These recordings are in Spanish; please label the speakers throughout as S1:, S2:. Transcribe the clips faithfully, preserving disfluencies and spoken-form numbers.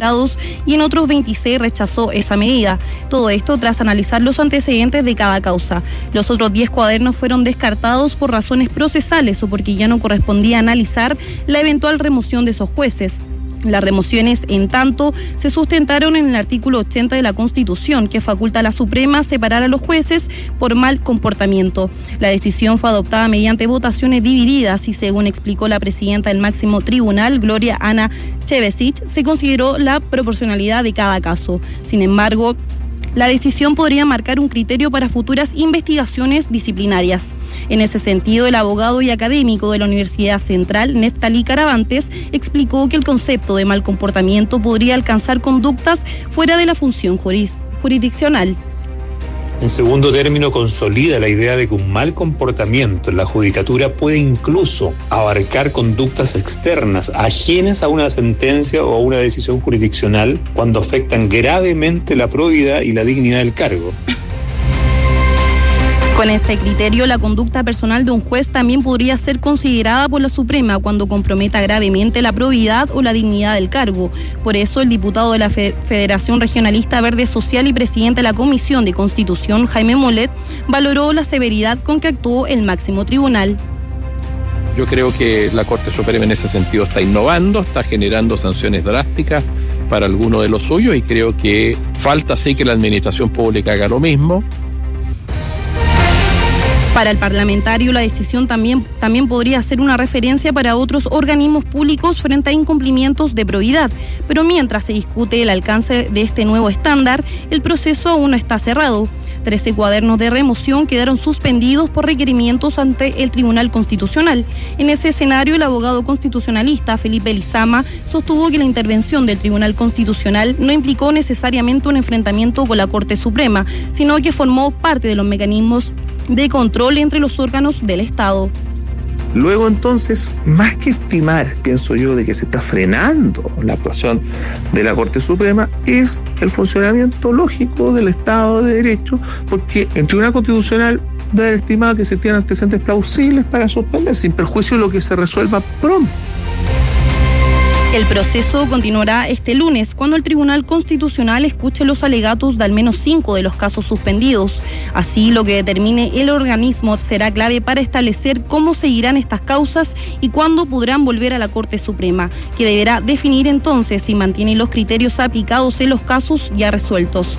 S1: magistrados y en otros veintiséis rechazó esa medida. Todo esto tras analizar los antecedentes de cada causa. Los otros diez cuadernos fueron descartados por razones procesales o porque ya no correspondía analizar la eventual remoción de esos jueces. Las remociones, en tanto, se sustentaron en el artículo ochenta de la Constitución, que faculta a la Suprema a separar a los jueces por mal comportamiento. La decisión fue adoptada mediante votaciones divididas y, según explicó la presidenta del máximo tribunal, Gloria Ana Chevesich, se consideró la proporcionalidad de cada caso. Sin embargo, la decisión podría marcar un criterio para futuras investigaciones disciplinarias. En ese sentido, el abogado y académico de la Universidad Central, Neftalí Caravantes, explicó que el concepto de mal comportamiento podría alcanzar conductas fuera de la función juris- jurisdiccional.
S2: En segundo término, consolida la idea de que un mal comportamiento en la judicatura puede incluso abarcar conductas externas, ajenas a una sentencia o a una decisión jurisdiccional, cuando afectan gravemente la probidad y la dignidad del cargo.
S1: Con este criterio, la conducta personal de un juez también podría ser considerada por la Suprema cuando comprometa gravemente la probidad o la dignidad del cargo. Por eso, el diputado de la Federación Regionalista Verde Social y presidente de la Comisión de Constitución, Jaime Molet, valoró la severidad con que actuó el máximo tribunal.
S3: Yo creo que la Corte Suprema en ese sentido está innovando, está generando sanciones drásticas para algunos de los suyos y creo que falta sí que la administración pública haga lo mismo.
S1: Para el parlamentario, la decisión también, también podría ser una referencia para otros organismos públicos frente a incumplimientos de probidad. Pero mientras se discute el alcance de este nuevo estándar, el proceso aún no está cerrado. Trece cuadernos de remoción quedaron suspendidos por requerimientos ante el Tribunal Constitucional. En ese escenario, el abogado constitucionalista Felipe Lizama sostuvo que la intervención del Tribunal Constitucional no implicó necesariamente un enfrentamiento con la Corte Suprema, sino que formó parte de los mecanismos de control entre los órganos del Estado.
S4: Luego entonces, más que estimar, pienso yo, de que se está frenando la actuación de la Corte Suprema, es el funcionamiento lógico del Estado de Derecho, porque el Tribunal Constitucional debe haber estimado que se tienen antecedentes plausibles para suspender, sin perjuicio de lo que se resuelva pronto.
S1: El proceso continuará este lunes, cuando el Tribunal Constitucional escuche los alegatos de al menos cinco de los casos suspendidos. Así, lo que determine el organismo será clave para establecer cómo seguirán estas causas y cuándo podrán volver a la Corte Suprema, que deberá definir entonces si mantiene los criterios aplicados en los casos ya resueltos.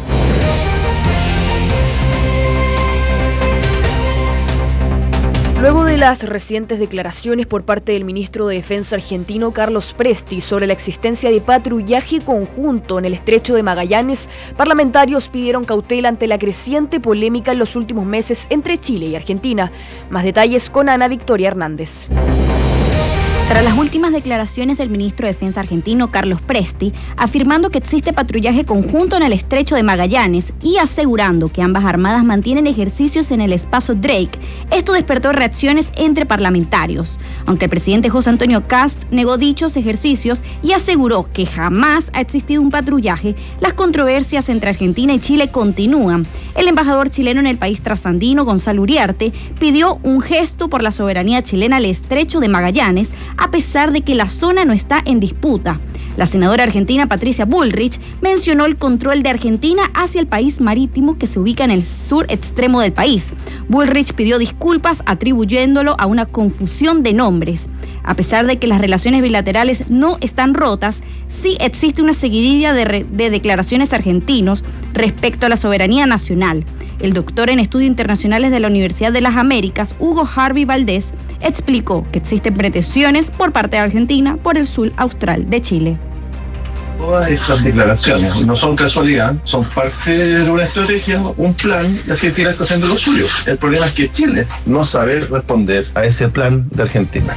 S5: Luego de las recientes declaraciones por parte del ministro de Defensa argentino Carlos Presti sobre la existencia de patrullaje conjunto en el estrecho de Magallanes, parlamentarios pidieron cautela ante la creciente polémica en los últimos meses entre Chile y Argentina. Más detalles con Ana Victoria Hernández.
S6: Tras las últimas declaraciones del ministro de Defensa argentino Carlos Presti, afirmando que existe patrullaje conjunto en el estrecho de Magallanes y asegurando que ambas armadas mantienen ejercicios en el espacio Drake, esto despertó reacciones entre parlamentarios. Aunque el presidente José Antonio Kast negó dichos ejercicios y aseguró que jamás ha existido un patrullaje, las controversias entre Argentina y Chile continúan. El embajador chileno en el país trasandino, Gonzalo Uriarte, pidió un gesto por la soberanía chilena al estrecho de Magallanes, a pesar de que la zona no está en disputa. La senadora argentina Patricia Bullrich mencionó el control de Argentina hacia el país marítimo que se ubica en el sur extremo del país. Bullrich pidió disculpas atribuyéndolo a una confusión de nombres. A pesar de que las relaciones bilaterales no están rotas, sí existe una seguidilla de, re- de declaraciones argentinos respecto a la soberanía nacional. El doctor en estudios internacionales de la Universidad de las Américas, Hugo Harvey Valdés, explicó que existen pretensiones por parte de Argentina por el sur austral de Chile.
S7: Todas estas declaraciones no son casualidad, son parte de una estrategia, un plan, y Argentina está haciendo lo suyo. El problema es que Chile no sabe responder a ese plan de Argentina.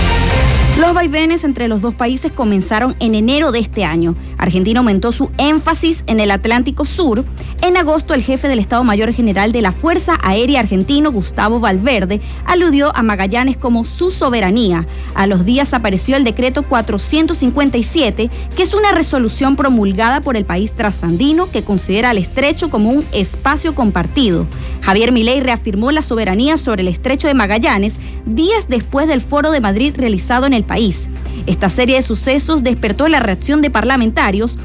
S6: Los vaivenes entre los dos países comenzaron en enero de este año. Argentina aumentó su énfasis en el Atlántico Sur. En agosto, el jefe del Estado Mayor General de la Fuerza Aérea Argentino, Gustavo Valverde, aludió a Magallanes como su soberanía. A los días apareció el decreto cuatrocientos cincuenta y siete, que es una resolución promulgada por el país trasandino que considera al estrecho como un espacio compartido. Javier Milei reafirmó la soberanía sobre el estrecho de Magallanes días después del Foro de Madrid realizado en el país. Esta serie de sucesos despertó la reacción de parlamentarios